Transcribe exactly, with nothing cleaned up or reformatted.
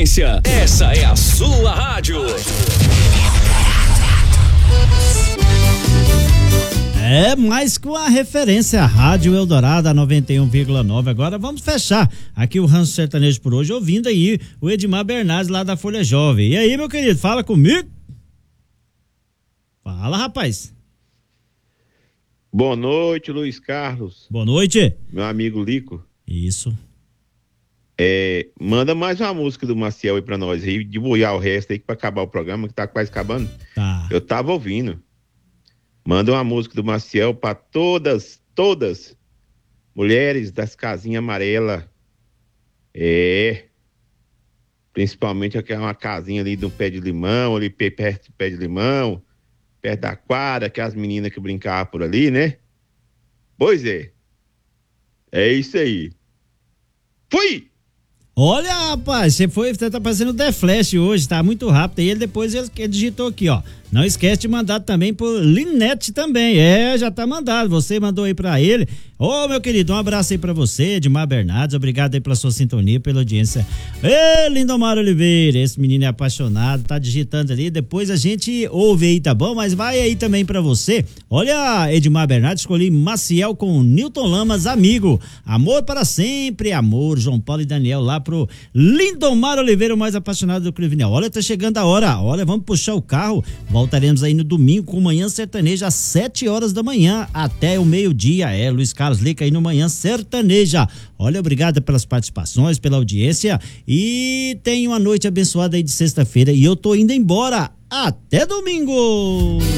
referência. Essa é a sua rádio. É mais que uma referência, a Rádio Eldorado noventa e um vírgula nove. Agora vamos fechar aqui o Rancho Sertanejo por hoje, ouvindo aí o Edmar Bernardes lá da Folha Jovem. E aí, meu querido, fala comigo? Fala, rapaz. Boa noite, Luiz Carlos. Boa noite. Meu amigo Lico. Isso. É, manda mais uma música do Maciel aí pra nós aí, divulgar o resto aí pra acabar o programa, que tá quase acabando. Tá. Eu tava ouvindo. Manda uma música do Maciel pra todas, todas mulheres das casinhas amarelas. É. Principalmente aquela casinha ali do pé de limão, ali perto do pé de limão, perto da quadra, aquelas meninas que brincavam por ali, né? Pois é. É isso aí. Fui! Olha, rapaz, você foi, você tá parecendo The Flash hoje, tá muito rápido. E ele depois ele, ele digitou aqui, ó. Não esquece de mandar também pro Linete também. É, já tá mandado. Você mandou aí pra ele. Ô, oh, meu querido, um abraço aí pra você, Edmar Bernardes. Obrigado aí pela sua sintonia, pela audiência. Ê, Lindomar Oliveira, esse menino é apaixonado, tá digitando ali. Depois a gente ouve aí, tá bom? Mas vai aí também pra você. Olha, Edmar Bernardes, escolhi Maciel com Newton Lamas, amigo. Amor para sempre, amor. João Paulo e Daniel lá pro Lindomar Oliveira, o mais apaixonado do Crivinel. Olha, tá chegando a hora. Olha, vamos puxar o carro. Voltaremos aí no domingo com Manhã Sertaneja às sete horas da manhã até o meio-dia. É, Luiz Carlos Lica aí no Manhã Sertaneja. Olha, obrigado pelas participações, pela audiência e tenha uma noite abençoada aí de sexta-feira e eu tô indo embora. Até domingo!